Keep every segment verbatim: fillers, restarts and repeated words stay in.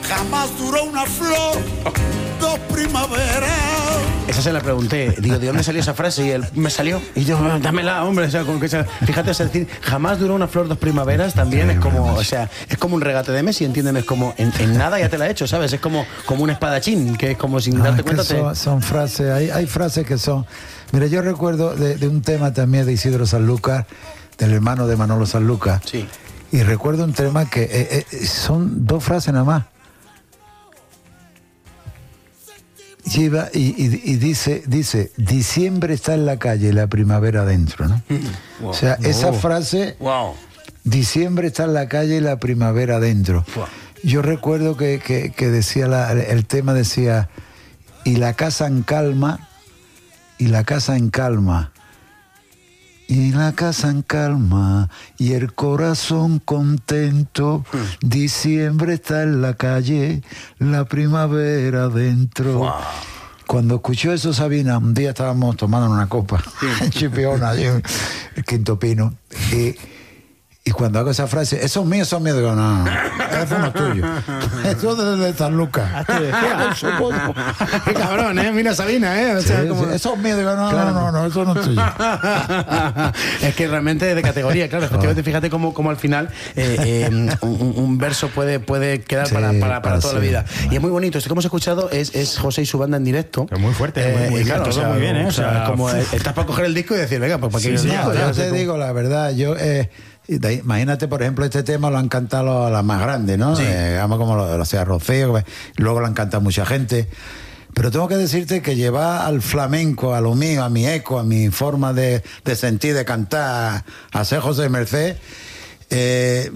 jamás duró una flor, dos primaveras. Esa se la pregunté, digo, ¿de dónde salió esa frase? Y él, me salió. Y yo, dámela, hombre. O sea, con que esa, fíjate, es decir, jamás duró una flor, dos primaveras, también sí, es como, o sea, es como un regate de Messi, entiéndeme, es como, en, en nada ya te la he hecho, ¿sabes? Es como, como un espadachín, que es como sin no, darte es cuenta. Son, te... son frases, hay, hay frases que son... Mira, yo recuerdo de, de un tema también de Isidro Sanlúcar, del hermano de Manolo Sanlúcar. Sí. Y recuerdo un tema que eh, eh, son dos frases nada más. Lleva y, y, y dice, dice, diciembre está en la calle y la primavera adentro, ¿no? Wow. O sea, esa wow. frase, wow. diciembre está en la calle y la primavera adentro. Wow. Yo recuerdo que, que, que decía, la, el tema decía, y la casa en calma, y la casa en calma, y la casa en calma, y el corazón contento, mm. diciembre está en la calle, la primavera dentro. Wow. Cuando escuchó eso Sabina, un día estábamos tomando una copa sí. en Chipiona, en el Quinto Pino, y, y cuando hago esa frase, esos míos son míos, digo, no, no, eso no es tuyo, eso es de San Lucas. Qué cabrón, ¿eh? Mira Sabina, ¿eh? O sea, sí, como... sí. Esos míos, digo, no, claro. no, no, no, eso no es tuyo. Es que realmente es de categoría, claro, efectivamente, fíjate cómo, cómo al final eh, eh, un, un verso puede, puede quedar sí, para, para, para toda sí. la vida. Y es muy bonito, esto que hemos escuchado es, es José y su banda en directo. Es muy fuerte, eh, muy, muy claro, bien, todo o sea, muy bien, ¿eh? O sea, como uf. estás para coger el disco y decir, venga, pues para sí, que sí, yo no, yo te digo la verdad, yo... Eh, imagínate, por ejemplo, este tema lo han cantado las más grandes, ¿no? Sí. Eh, digamos como lo, lo sea Rocío, luego lo han cantado mucha gente. Pero tengo que decirte que llevar al flamenco, a lo mío, a mi eco, a mi forma de, de sentir, de cantar, a ser José Merced, eh,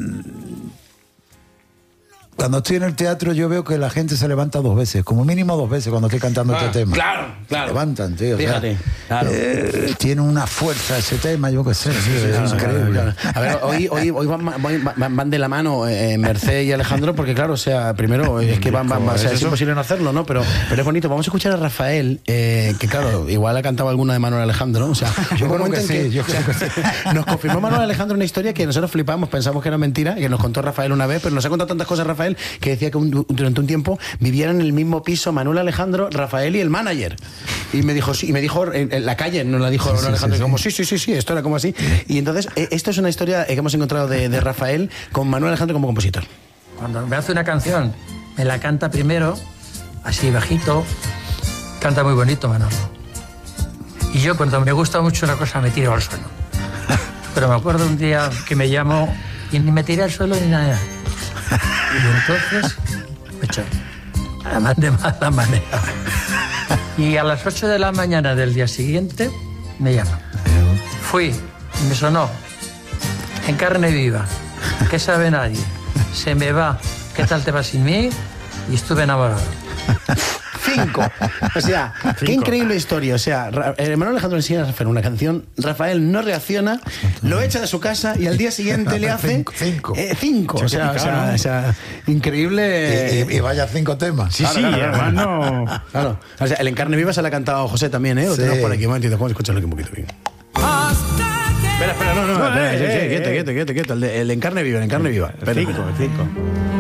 cuando estoy en el teatro yo veo que la gente se levanta dos veces, como mínimo dos veces cuando estoy cantando ah, este tema. Claro, claro. Se levantan, tío. Fíjate, o sea, claro. Eh, tiene una fuerza ese tema, yo qué sé, sí, sí, es claro, increíble. Claro, claro. A ver, hoy, hoy, hoy van, van, van de la mano eh, Merced y Alejandro, porque claro, o sea, primero es que van, van, van o sea, es, es imposible no hacerlo, ¿no? Pero, pero es bonito. Vamos a escuchar a Rafael, eh, que claro, igual ha cantado alguna de Manuel Alejandro, ¿no? O sea, yo creo que sí, que, yo creo que sí. Nos confirmó Manuel Alejandro una historia que nosotros flipamos, pensamos que era mentira, que nos contó Rafael una vez, pero nos ha contado tantas cosas Rafael que decía que un, durante un tiempo vivieron en el mismo piso Manuel Alejandro, Rafael y el manager. Y me dijo, sí, y me dijo en, en la calle, nos la dijo sí, Manuel Alejandro, sí, sí, como sí, sí, sí, sí, esto era como así. Y entonces, eh, esto es una historia que hemos encontrado de, de Rafael con Manuel Alejandro como compositor. Cuando me hace una canción, me la canta primero, así bajito, canta muy bonito Manolo. Y yo cuando me gusta mucho una cosa me tiro al suelo. Pero me acuerdo un día que me llamó y ni me tiré al suelo ni nada. Y entonces me echó. Además de mala manera. Y a las ocho de la mañana del día siguiente me llama. Fui y me sonó. En carne viva. ¿Qué sabe nadie? Se me va. ¿Qué tal te va sin mí? Y estuve enamorado. Cinco. O sea, Cinco. Qué increíble historia. O sea, Manuel Alejandro enseña a Rafael una canción, Rafael no reacciona, lo echa de su casa y al día siguiente le hace cinco. Cinco. Eh, cinco. O sea, o sea, o sea, increíble. Y, y, y vaya cinco temas. Sí, claro, sí, claro, hermano. Claro. O sea, el Encarne Viva se le ha cantado José también, ¿eh? Lo sí. tenemos por aquí. Un momentito, vamos a escucharlo aquí un poquito bien. Espera, espera, no, no, no, espera, eh, eh, quieto, eh, quieto, quieto, quieto. El de, el de Encarne Viva, el Encarne Viva. Espera. Cinco, cinco.